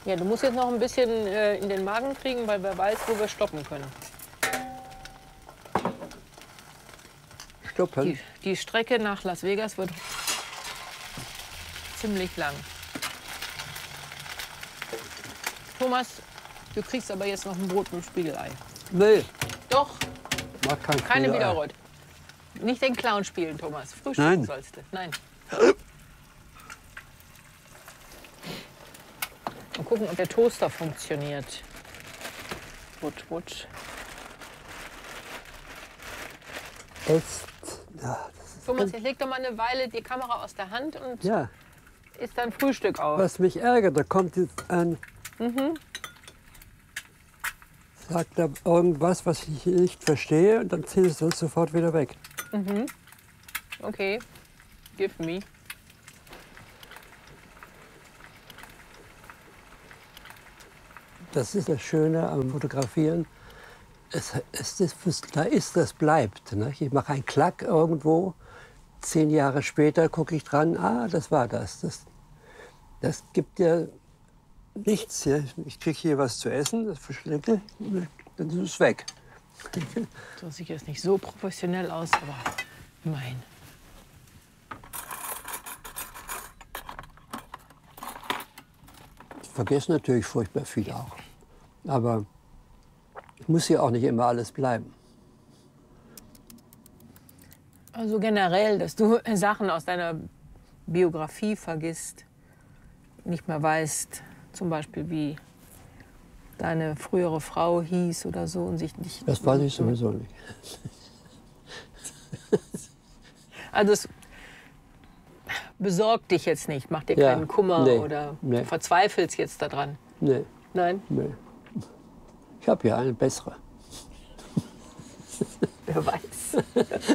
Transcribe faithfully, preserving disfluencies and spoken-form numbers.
Ja, du musst jetzt noch ein bisschen äh, in den Magen kriegen, weil wer weiß, wo wir stoppen können. Stoppen? Die, die Strecke nach Las Vegas wird ziemlich lang. Thomas, du kriegst aber jetzt noch ein Brot mit Spiegelei. Nee, Doch, mach kein keine Spiegelei. Wiederreut. Nicht den Clown spielen, Thomas. Frühstücken Nein. sollst du. Nein. Mal gucken, ob der Toaster funktioniert. Wutsch, wutsch. Jetzt, ja, das ist Thomas, jetzt leg doch mal eine Weile die Kamera aus der Hand und ja, isst dein Frühstück auf. was mich ärgert, da kommt jetzt ein, Mhm. sagt da irgendwas, was ich nicht verstehe, und dann zieht es uns sofort wieder weg. Okay, give me. Das ist das Schöne am Fotografieren. Es, es ist, was da ist, das bleibt. Ne? Ich mache einen Klack irgendwo, zehn Jahre später gucke ich dran, ah, das war das. Das, das gibt ja nichts. Ja? Ich kriege hier was zu essen, das verschlinge, dann ist es weg. So sieht jetzt nicht so professionell aus, aber immerhin. Ich vergesse natürlich furchtbar viel auch. Aber es muss ja auch nicht immer alles bleiben. Also generell, dass du Sachen aus deiner Biografie vergisst, nicht mehr weißt, zum Beispiel wie deine frühere Frau hieß oder so und sich nicht. Das weiß ich sowieso nicht. Also es besorgt dich jetzt nicht, macht dir Ja, keinen Kummer nee, oder nee. du verzweifelst jetzt daran. Nee, Nein, nee. Ich habe ja eine bessere. wer weiß.